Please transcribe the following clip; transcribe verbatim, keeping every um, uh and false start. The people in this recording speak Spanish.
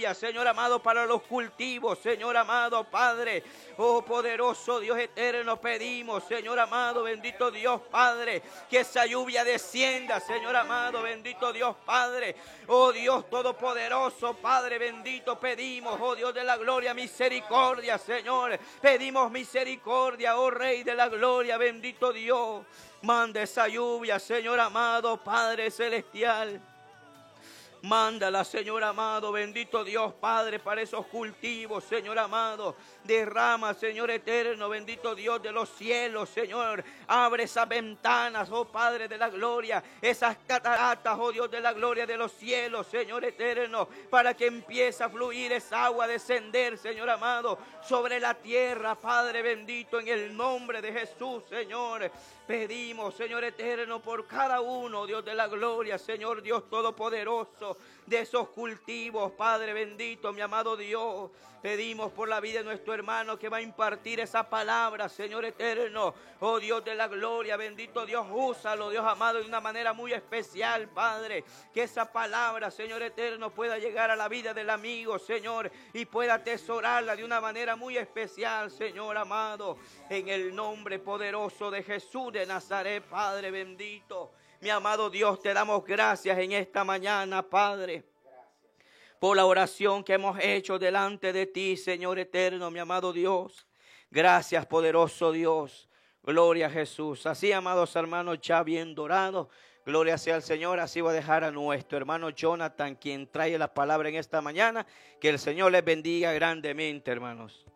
lluvia, Señor amado, para los cultivos, Señor amado, Padre. Oh, poderoso Dios eterno, pedimos, Señor amado, bendito Dios, Padre, que esa lluvia descienda, Señor amado, bendito Dios, Padre. Oh, Dios todopoderoso, Padre bendito, pedimos, oh Dios de la gloria, misericordia, Señor. Pedimos misericordia, oh Rey de la gloria, bendito Dios. Manda esa lluvia, Señor amado, Padre celestial. Mándala, Señor amado, bendito Dios, Padre, para esos cultivos, Señor amado. Derrama, Señor eterno, bendito Dios de los cielos, Señor. Abre esas ventanas, oh Padre de la gloria, esas cataratas, oh Dios de la gloria de los cielos, Señor eterno, para que empiece a fluir esa agua, a descender, Señor amado, sobre la tierra, Padre bendito, en el nombre de Jesús, Señor. Pedimos, Señor eterno, por cada uno, Dios de la gloria, Señor Dios todopoderoso, de esos cultivos, Padre bendito, mi amado Dios. Pedimos por la vida de nuestro hermano que va a impartir esa palabra, Señor eterno. Oh Dios de la gloria, bendito Dios, úsalo, Dios amado, de una manera muy especial, Padre. Que esa palabra, Señor eterno, pueda llegar a la vida del amigo, Señor, y pueda atesorarla de una manera muy especial, Señor amado. En el nombre poderoso de Jesús de Nazaret, Padre bendito. Mi amado Dios, te damos gracias en esta mañana, Padre, por la oración que hemos hecho delante de ti, Señor eterno, mi amado Dios. Gracias, poderoso Dios. Gloria a Jesús. Así, amados hermanos, ya bien dorados. Gloria sea al Señor. Así voy a dejar a nuestro hermano Jonathan, quien trae la palabra en esta mañana. Que el Señor les bendiga grandemente, hermanos.